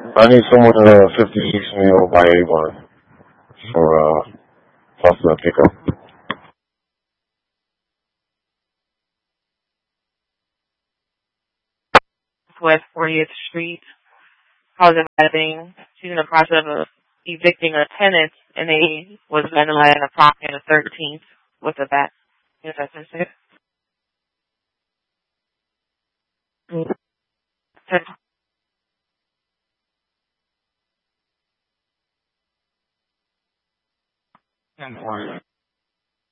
I need someone at 56 Neal by Avon for possible pickup. West 40th Street. Causing thing. She's in the process of evicting a tenant, and they was vandalizing a property on the 13th with a bat. Is that sensitive?